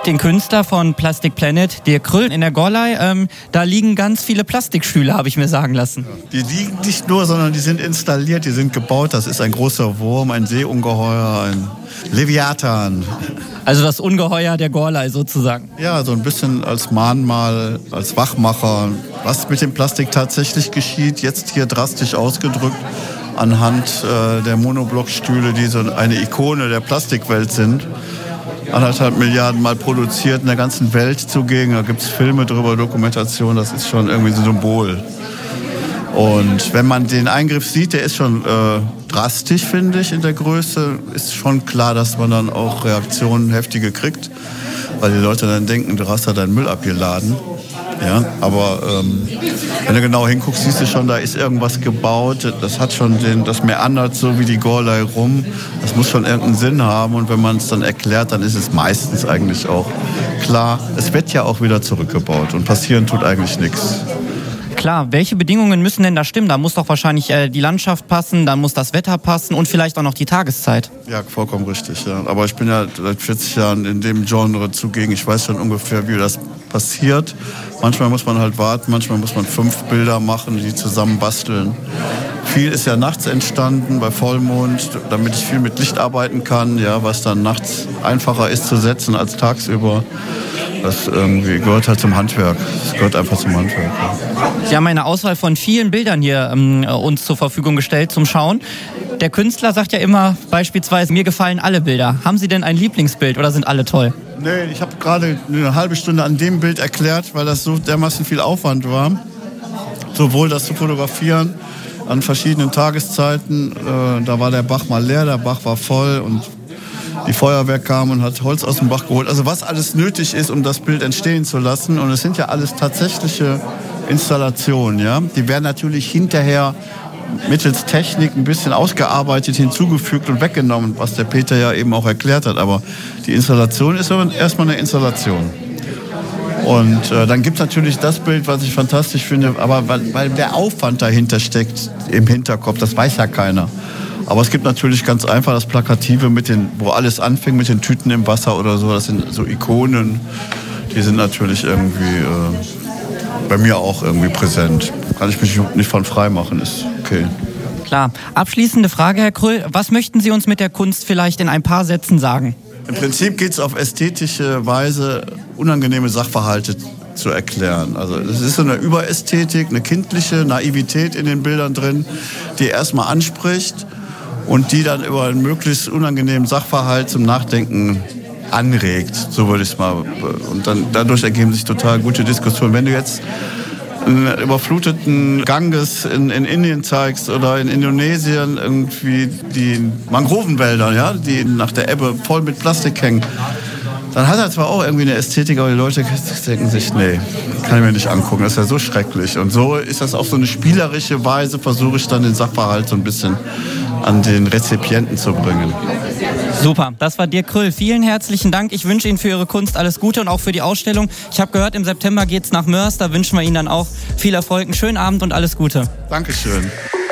Den Künstler von Plastic Planet, Dirk Krüll in der Gorlei. Da liegen ganz viele Plastikstühle, habe ich mir sagen lassen. Die liegen nicht nur, sondern die sind installiert, die sind gebaut. Das ist ein großer Wurm, ein Seeungeheuer, ein Leviathan. Also das Ungeheuer der Gorlei sozusagen. Ja, so ein bisschen als Mahnmal, als Wachmacher. Was mit dem Plastik tatsächlich geschieht, jetzt hier drastisch ausgedrückt anhand der Monoblockstühle, die so eine Ikone der Plastikwelt sind. 1,5 Milliarden Mal produziert, in der ganzen Welt zugegen. Da gibt es Filme drüber, Dokumentation, das ist schon irgendwie so ein Symbol. Und wenn man den Eingriff sieht, der ist schon drastisch, finde ich, in der Größe. Ist schon klar, dass man dann auch Reaktionen heftige kriegt, weil die Leute dann denken, du hast da deinen Müll abgeladen. Ja, aber wenn du genau hinguckst, siehst du schon, da ist irgendwas gebaut. Das hat schon das meandert so wie die Gorlei rum. Das muss schon irgendeinen Sinn haben. Und wenn man es dann erklärt, dann ist es meistens eigentlich auch klar. Es wird ja auch wieder zurückgebaut und passieren tut eigentlich nichts. Klar, welche Bedingungen müssen denn da stimmen? Da muss doch wahrscheinlich die Landschaft passen, da muss das Wetter passen und vielleicht auch noch die Tageszeit. Ja, vollkommen richtig. Ja. Aber ich bin ja seit 40 Jahren in dem Genre zugegen. Ich weiß schon ungefähr, wie das passiert. Manchmal muss man halt warten, manchmal muss man 5 Bilder machen, die zusammen basteln. Viel ist ja nachts entstanden bei Vollmond, damit ich viel mit Licht arbeiten kann, ja, was dann nachts einfacher ist zu setzen als tagsüber. Das irgendwie gehört halt zum Handwerk. Das gehört einfach zum Handwerk. Ja. Sie haben eine Auswahl von vielen Bildern hier uns zur Verfügung gestellt zum Schauen. Der Künstler sagt ja immer beispielsweise, mir gefallen alle Bilder. Haben Sie denn ein Lieblingsbild oder sind alle toll? Nee, ich habe gerade eine halbe Stunde an dem Bild erklärt, weil das so dermaßen viel Aufwand war. Sowohl das zu fotografieren an verschiedenen Tageszeiten. Da war der Bach mal leer, der Bach war voll und die Feuerwehr kam und hat Holz aus dem Bach geholt. Also was alles nötig ist, um das Bild entstehen zu lassen. Und es sind ja alles tatsächliche Installationen. Ja? Die werden natürlich hinterher mittels Technik ein bisschen ausgearbeitet, hinzugefügt und weggenommen, was der Peter ja eben auch erklärt hat. Aber die Installation ist aber erstmal eine Installation. Und dann gibt es natürlich das Bild, was ich fantastisch finde, aber weil der Aufwand dahinter steckt im Hinterkopf, das weiß ja keiner. Aber es gibt natürlich ganz einfach das Plakative, wo alles anfängt mit den Tüten im Wasser oder so. Das sind so Ikonen, die sind natürlich irgendwie bei mir auch irgendwie präsent. Kann ich mich nicht von frei machen, ist okay. Klar. Abschließende Frage, Herr Krüll. Was möchten Sie uns mit der Kunst vielleicht in ein paar Sätzen sagen? Im Prinzip geht es auf ästhetische Weise, unangenehme Sachverhalte zu erklären. Also es ist so eine Überästhetik, eine kindliche Naivität in den Bildern drin, die erstmal anspricht und die dann über einen möglichst unangenehmen Sachverhalt zum Nachdenken anregt, so würde ich es mal. Und dann dadurch ergeben sich total gute Diskussionen. Wenn du jetzt einen überfluteten Ganges in Indien zeigst oder in Indonesien irgendwie die Mangrovenwälder, ja, die nach der Ebbe voll mit Plastik hängen, dann hat er zwar auch irgendwie eine Ästhetik, aber die Leute denken sich, nee, kann ich mir nicht angucken, das ist ja so schrecklich. Und so ist das auf so eine spielerische Weise, versuche ich dann den Sachverhalt so ein bisschen an den Rezipienten zu bringen. Super, das war Dirk Krüll. Vielen herzlichen Dank. Ich wünsche Ihnen für Ihre Kunst alles Gute und auch für die Ausstellung. Ich habe gehört, im September geht's nach Mörs. Da wünschen wir Ihnen dann auch viel Erfolg, einen schönen Abend und alles Gute. Dankeschön.